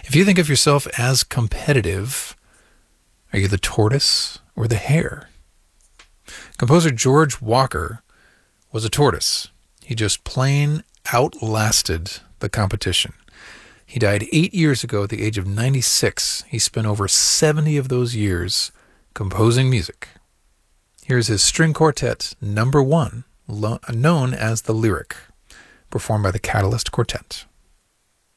If you think of yourself as competitive, are you the tortoise or the hare? Composer George Walker was a tortoise. He just plain outlasted the competition. He died 8 years ago at the age of 96. He spent over 70 of those years composing music. Here's his string quartet number 1, known as the Lyric, performed by the Catalyst Quartet.